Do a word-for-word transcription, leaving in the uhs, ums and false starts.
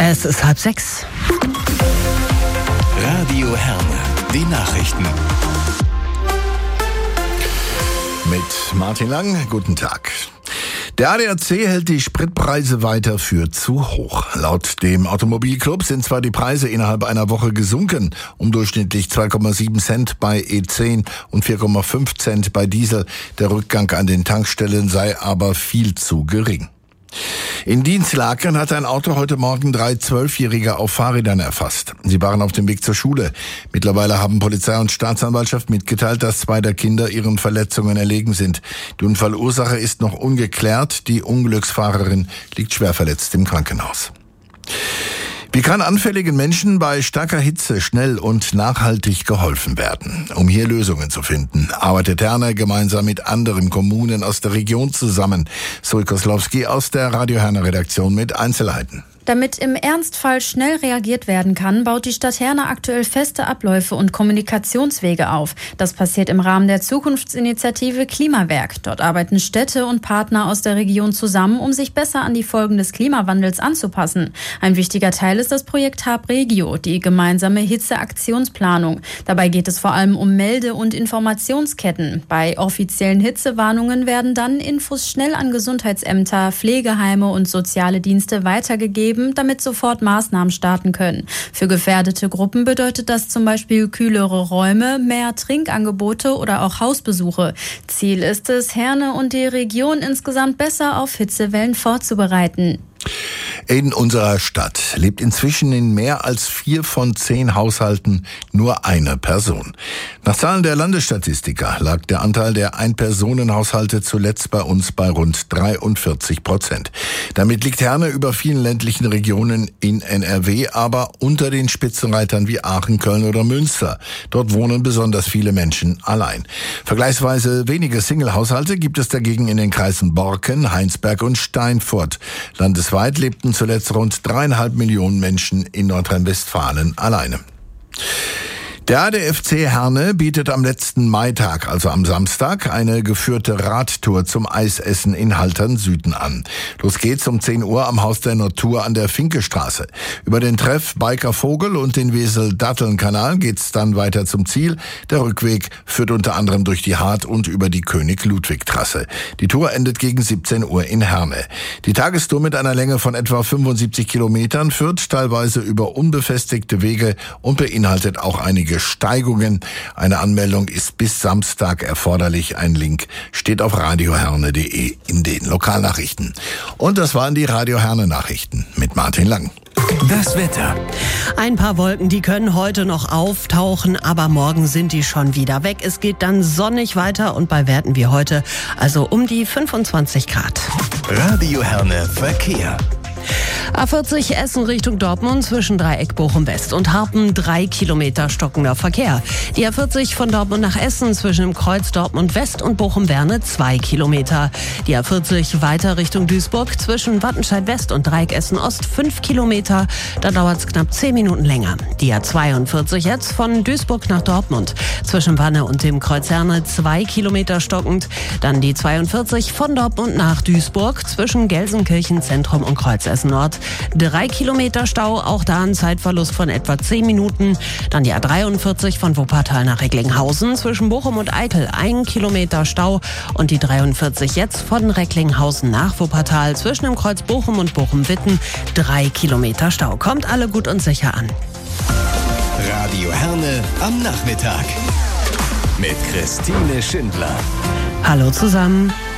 Es ist halb sechs. Radio Herne, die Nachrichten. Mit Martin Lang, guten Tag. Der A D A C hält die Spritpreise weiter für zu hoch. Laut dem Automobilclub sind zwar die Preise innerhalb einer Woche gesunken, um durchschnittlich zwei Komma sieben Cent bei E zehn und vier Komma fünf Cent bei Diesel. Der Rückgang an den Tankstellen sei aber viel zu gering. In Dinslaken hat ein Auto heute Morgen drei Zwölfjährige auf Fahrrädern erfasst. Sie waren auf dem Weg zur Schule. Mittlerweile haben Polizei und Staatsanwaltschaft mitgeteilt, dass zwei der Kinder ihren Verletzungen erlegen sind. Die Unfallursache ist noch ungeklärt. Die Unglücksfahrerin liegt schwer verletzt im Krankenhaus. Wie kann anfälligen Menschen bei starker Hitze schnell und nachhaltig geholfen werden? Um hier Lösungen zu finden, arbeitet Herne gemeinsam mit anderen Kommunen aus der Region zusammen. Zoe Koslowski aus der Radio Herne Redaktion mit Einzelheiten. Damit im Ernstfall schnell reagiert werden kann, baut die Stadt Herne aktuell feste Abläufe und Kommunikationswege auf. Das passiert im Rahmen der Zukunftsinitiative Klimawerk. Dort arbeiten Städte und Partner aus der Region zusammen, um sich besser an die Folgen des Klimawandels anzupassen. Ein wichtiger Teil ist das Projekt HabRegio, die gemeinsame Hitzeaktionsplanung. Dabei geht es vor allem um Melde- und Informationsketten. Bei offiziellen Hitzewarnungen werden dann Infos schnell an Gesundheitsämter, Pflegeheime und soziale Dienste weitergegeben, damit sofort Maßnahmen starten können. Für gefährdete Gruppen bedeutet das zum Beispiel kühlere Räume, mehr Trinkangebote oder auch Hausbesuche. Ziel ist es, Herne und die Region insgesamt besser auf Hitzewellen vorzubereiten. In unserer Stadt lebt inzwischen in mehr als vier von zehn Haushalten nur eine Person. Nach Zahlen der Landesstatistiker lag der Anteil der Ein-Personen-Haushalte zuletzt bei uns bei rund dreiundvierzig Prozent. Damit liegt Herne über vielen ländlichen Regionen in N R W, aber unter den Spitzenreitern wie Aachen, Köln oder Münster. Dort wohnen besonders viele Menschen allein. Vergleichsweise wenige Single-Haushalte gibt es dagegen in den Kreisen Borken, Heinsberg und Steinfurt. Landesweit lebten zuletzt rund dreieinhalb Millionen Menschen in Nordrhein-Westfalen alleine. Der A D F C Herne bietet am letzten Maitag, also am Samstag, eine geführte Radtour zum Eisessen in Haltern-Süden an. Los geht's um zehn Uhr am Haus der Natur an der Finkestraße. Über den Treff Biker Vogel und den Wesel-Datteln-Kanal geht's dann weiter zum Ziel. Der Rückweg führt unter anderem durch die Hart und über die König-Ludwig-Trasse. Die Tour endet gegen siebzehn Uhr in Herne. Die Tagestour mit einer Länge von etwa fünfundsiebzig Kilometern führt teilweise über unbefestigte Wege und beinhaltet auch einige Steigungen. Eine Anmeldung ist bis Samstag erforderlich. Ein Link steht auf radioherne punkt de in den Lokalnachrichten. Und das waren die Radio Herne Nachrichten mit Martin Lang. Das Wetter. Ein paar Wolken, die können heute noch auftauchen, aber morgen sind die schon wieder weg. Es geht dann sonnig weiter und bei Werten wie heute, also um die fünfundzwanzig Grad. Radio Herne Verkehr. A vierzig Essen Richtung Dortmund zwischen Dreieck Bochum West und Harpen drei Kilometer stockender Verkehr. Die A vierzig von Dortmund nach Essen zwischen dem Kreuz Dortmund West und Bochum Werne zwei Kilometer. Die A vierzig weiter Richtung Duisburg zwischen Wattenscheid West und Dreieck Essen Ost fünf Kilometer. Da dauert es knapp zehn Minuten länger. Die A zweiundvierzig jetzt von Duisburg nach Dortmund zwischen Wanne und dem Kreuz Herne zwei Kilometer stockend. Dann die zweiundvierzig von Dortmund nach Duisburg zwischen Gelsenkirchen Zentrum und Kreuz Essen Nord. Drei Kilometer Stau, auch da ein Zeitverlust von etwa zehn Minuten. Dann die A dreiundvierzig von Wuppertal nach Recklinghausen zwischen Bochum und Eickel ein Kilometer Stau. Und die dreiundvierzig jetzt von Recklinghausen nach Wuppertal zwischen dem Kreuz Bochum und Bochum-Witten drei Kilometer Stau. Kommt alle gut und sicher an. Radio Herne am Nachmittag mit Christine Schindler. Hallo zusammen.